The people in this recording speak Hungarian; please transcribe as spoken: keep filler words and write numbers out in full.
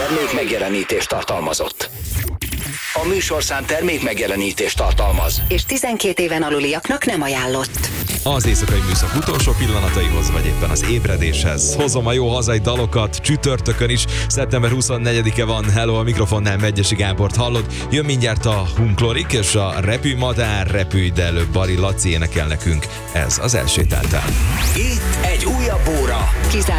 termék megjelenítést tartalmazott. A műsorszám termék megjelenítést tartalmaz. És tizenkét éven aluliaknak nem ajánlott. Az éjszakai műszak utolsó pillanataihoz, vagy éppen az ébredéshez hozom a jó hazai dalokat csütörtökön is. szeptember huszonnegyedike van. Hello, a mikrofonnál Megyesi Gábort hallod. Jön mindjárt a Hunklorik és a Repülj Madár, repülj, de előbb Bari Laci énekel nekünk. Ez az Elsétáltál. Itt egy újabb óra. Kizár